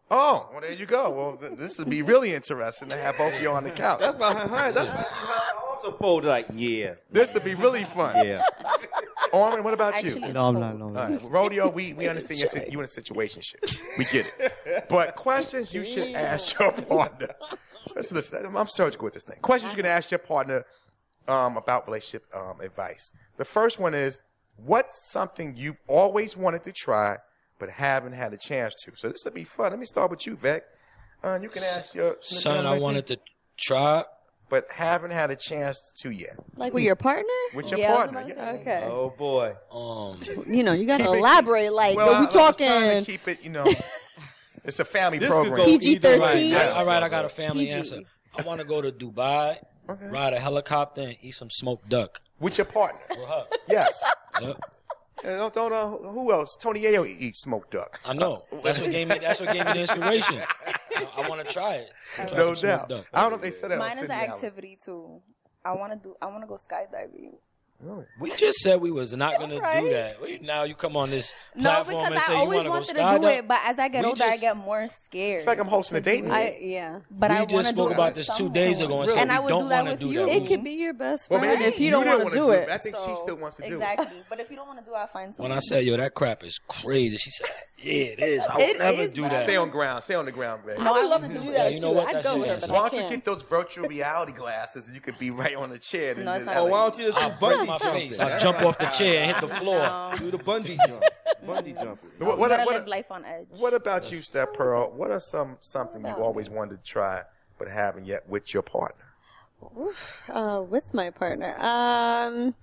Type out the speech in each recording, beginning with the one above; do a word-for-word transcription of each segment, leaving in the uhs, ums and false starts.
Oh, well, there you go. Well, th- this would be really interesting to have both of you on the couch. That's my hand. That's her arms are folded like, yeah. This would be really fun. Yeah. Orman, what about you? Actually, No, I'm not. No, All right, well, Rodeo, we, we understand you're, si- you in a situation shit. We get it. But questions you should ask your partner. Listen, listen, I'm surgical with this thing. Questions you can ask your partner um, about relationship um, advice. The first one is, what's something you've always wanted to try but haven't had a chance to? So this will be fun. Let me start with you, Vec. Uh, you can ask your Something I wanted to try. but haven't had a chance to yet. Like with your partner? With your Yeah, I was partner, about to yes. Okay. Oh, boy. Um, You know, you got to Keep it- elaborate. Like, Well, are I- we I'm just trying talking to keep it, you know, it's a family This could program. go P G either way. thirteen? Yes. all right, I got a family P G. answer. I want to go to Dubai, Okay. ride a helicopter, and eat some smoked duck. With your partner. With her. Yes. Yep. Yeah, don't, don't, uh, who else? Tony Ayo eats smoked duck. I know. That's what gave me. That's what gave me the inspiration. I, I want to try it. Try No some smoked doubt. duck. I don't know if they said that on Mine is an Sydney Island. activity too. I want to do. I want to go skydiving. Really? We just said we was not gonna Right. do that. We, now you come on this No, platform and because say I you always want to go wanted to do skydiving. it, but as I get We older, I just- get more scared. It's like I'm hosting a date night. I, yeah. But we I just want to do spoke it about with this two someone. days ago and said And I we would don't do that want to with do you. that. It could be your best Well, friend maybe if you don't didn't want to wanna do it. it. I think she So, still wants to do it. Exactly. But if you don't want to do it, I'll find someone. When I said, yo, that crap is crazy, she said, yeah, it is. I would It never is, do but I that. Stay on ground. Stay on the ground, man. I would I love wanna to do do that. that. Yeah, you know too. what? I'd That's go your with her, answer. but Why I don't you can't. get those virtual reality glasses and you could be right on the chair? No, it's not Oh, like why don't you just I'll do break bungee my jumping? face. I'll jump off the chair and hit the floor. Do the bungee jump. Bungee jumping. What, You what, gotta what- live life on edge. what about you, Steph Pearl? What are some something you've always wanted to try but haven't yet with your partner? Uh, with my partner. Um,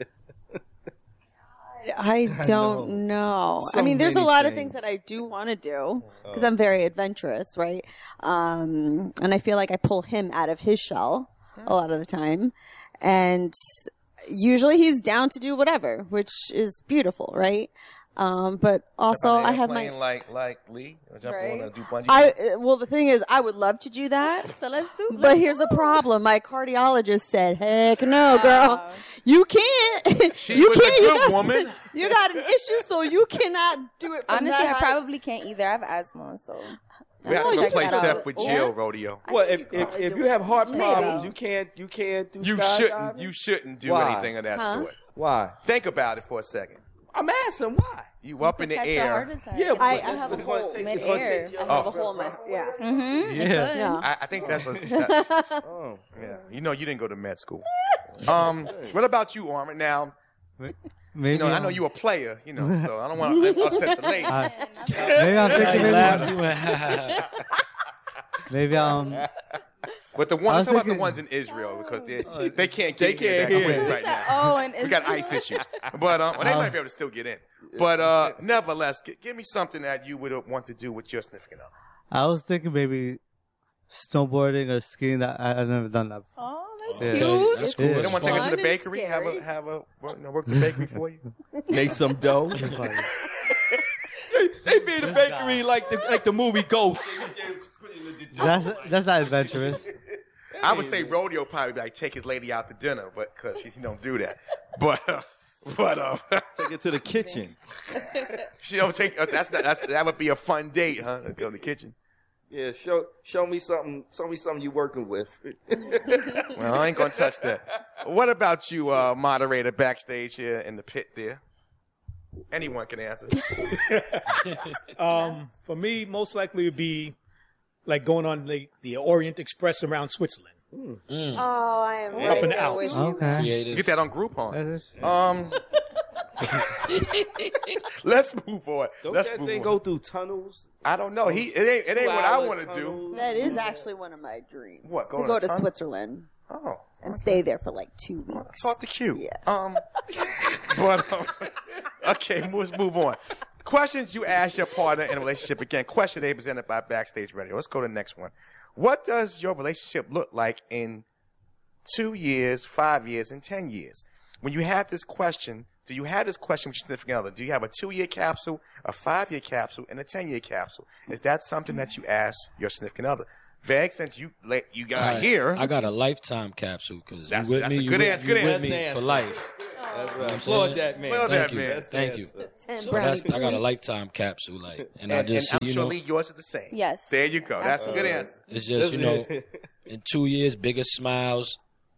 I don't know. I So mean, there's a many lot of things. things that I do want to do because I'm very adventurous, right? Um, and I feel like I pull him out of his shell a lot of the time. And usually he's down to do whatever, which is beautiful, right? Um, but also Jump on I an have my, airplane like like Lee, or jump Right. on a do bungee. I, uh, well, the thing is, I would love to do that. So let's do. But here's the problem. My cardiologist said, heck no, girl. You can't. She you was a can't. You good got, woman. you got an issue, so you cannot do it. From Honestly, that I high. probably can't either. I have asthma, so. we have Oh, to you go play can Steph out. with Yeah. Jill rodeo. Well, if, if, if you have heart Maybe. problems, you can't you can't do You skydiving? shouldn't. You shouldn't do Why? anything of that Huh? sort. Why? Think about it for a second. I'm asking why. You up in the Catch a heart air. attack. Yeah, but I, I that's have a what's gonna hole take- it's gonna mid-air. take I your- have a hole in my yeah. Mm-hmm. Yeah. Yeah. I, I think that's a. That, Oh. yeah, you know, you didn't go to med school. Um, what about you, Armin? Now, Maybe you know, I um, know you a player. You know, so I don't want to upset the ladies. I- maybe I'm I thinking maybe, laughed. You went, maybe um But the I ones, was how about the thinking- ones in Israel because they they can't They get in can't here hear. that quick right now. Oh, and We got ice issues, but um, well, they might be able to still get in. But uh, nevertheless, g- give me something that you would uh, want to do with your significant other. I was thinking maybe snowboarding or skiing. That I, I've never done that. Before. Oh, that's Yeah. cute. Okay, that's It's cool. You That's don't want to take her to fun the and bakery, have scary. a have a work, you know, work the bakery for you. Make some dough. They be in the bakery like the like the movie Ghost. That's that's not adventurous. I would say rodeo probably be like take his lady out to dinner, but because she don't do that. But uh, but uh, Take it to the kitchen. she don't take. Uh, that's not, that's that would be a fun date, huh? Go to the kitchen. Yeah, show show me something. Show me something you working with. Well, I ain't gonna touch that. What about you, uh, moderator backstage here in the pit there? Anyone can answer. Um, for me, most likely would be like going on the, the Orient Express around Switzerland. Oh, I am Up right and there out. with you. Okay. creative. Get that on Groupon. That is- Um, let's move on. Don't Let's that move thing on. go through tunnels? I don't know. He it ain't it ain't what I Two-hour want to do. tunnels? That is actually one of my dreams. What, go to on go a to tunnel? Switzerland Oh, and stay there for like two weeks. talk to Q. Yeah. Um, but um, okay, let's move on. Questions you ask your partner in a relationship. Again, question they presented by Backstage Radio. Let's go to the next one. What does your relationship look like in two years, five years, and ten years? When you have this question, do you have this question with your significant other? Do you have a two-year capsule, a five-year capsule, and a ten-year capsule? Is that something that you ask your significant other? Veg, since you let you got I- here, I got a lifetime capsule because That's- you with that's me. a you good with, answer, you good with answer. me That's for an life. That's You know right. what I'm Applaud saying? that man. Applaud Thank that you. man. Thank you. Ten So brownie that's, I got a points. lifetime capsule, like, and, I And, just and see, I'm you sure know, Lee, yours is the same. Yes. There you go. That's a good Absolutely. answer. it's just, you know, in two years, bigger smiles,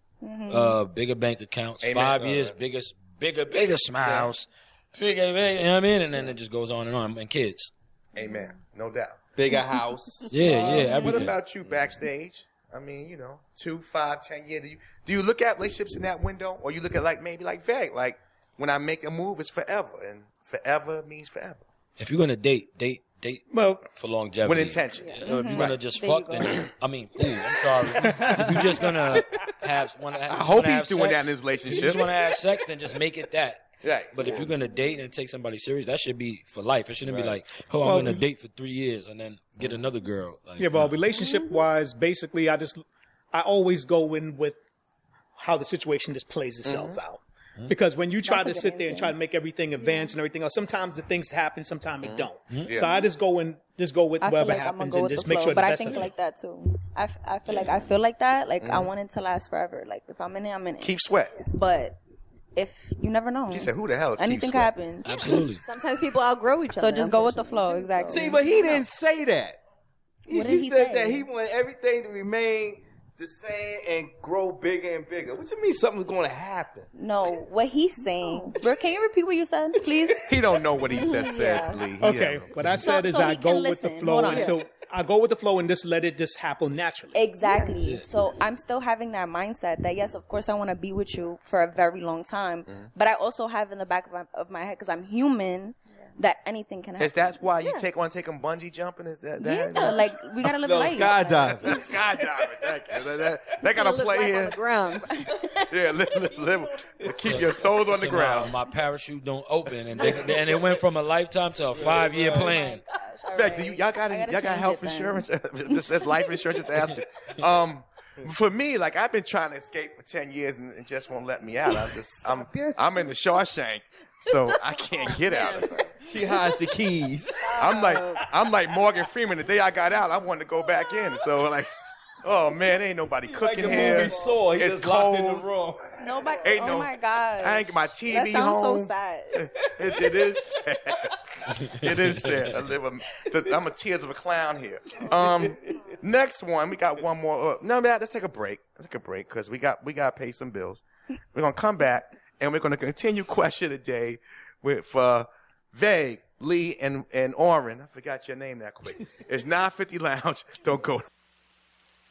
uh, bigger bank accounts. Amen. Five years, biggest, bigger, bigger smiles. Bigger, bigger, you know what I mean? And then it just goes on and on. And kids. Amen. No doubt. Bigger house. Yeah, yeah, What everything. about you backstage? I mean, you know, two, five, ten years. Do you, do you look at relationships in that window, or you look at like maybe like Veg, like when I make a move, it's forever, and forever means forever If you're going to date, date, date Well, for longevity. with intention. You know, if you're going to just There you fuck, go. then just, I mean, ooh, I'm sorry. If you're just going to have, want to I hope he's doing that in his relationship. If you just want to have sex, then just make it that. Right. But if you're gonna date and take somebody serious, that should be for life. It shouldn't be like, oh, I'm Well, gonna date for three years and then get another girl. Like, yeah, well, no. relationship wise, basically, I just, I always go in with how the situation just plays itself out. Because when you try That's a to good sit there and answer. try to make everything advance and everything else, sometimes the things happen, sometimes it don't. Yeah. So I just go and just go with I feel whatever like I'm gonna happens go and with just the make flow, sure the but I best think of it. like that too. I, f- I feel like I feel like that. Like I want it to last forever. Like if I'm in it, I'm in it. Keep sweat. But if you never know, She said, "Who the hell is anything Keith can Sweat?" happen. Absolutely. Sometimes people outgrow each other. So just go with the flow. Exactly. See, but he didn't say that. He, What did he he said say? that he wanted everything to remain the same and grow bigger and bigger. What you mean something's going to happen? No, what he's saying. Bro, can you repeat what you said, please? He don't know what he just said, Yeah. Lee. He Okay, don't know. what I said So- is so I he go can with the listen. flow Hold on. until I go with the flow and just let it just happen naturally. Exactly. So I'm still having that mindset that yes, of course I want to be with you for a very long time, but I also have in the back of my, of my head because I'm human that anything can happen. Is that why you take want to take him bungee jumping? Is that that? yeah, like we gotta live No, life. skydiving. Skydiving. Thank you. That, that, they got to Live play life on here. the ground. Yeah, live, live, live. Keep your souls on the So now ground. my parachute don't open, and they, and it went from a lifetime to a five year plan. In fact, do you, y'all got I any, gotta y'all got change health it then. insurance? Just as life insurance, just asking. Um, for me, like I've been trying to escape for ten years and it just won't let me out. I'm just, I'm, I'm in the Shawshank, so I can't get out of it. She hides the keys. I'm like, I'm like Morgan Freeman. The day I got out, I wanted to go back in. So like, oh man, ain't nobody Like cooking the here. movie Saw. He It's just locked in cold. the room. Nobody. Ain't oh no- my god. I ain't get my T that V sounds home. so sad. It, it is sad. It is sad. I live a, I'm a tears of a clown here. Um, next one, we got one more. Uh, no, man, let's take a break. Let's take a break because we got we got to pay some bills. We're gonna come back and we're gonna continue question a day with uh, Vague, Lee, and and Oren. I forgot your name that quick. It's nine fifty Lounge. Don't go.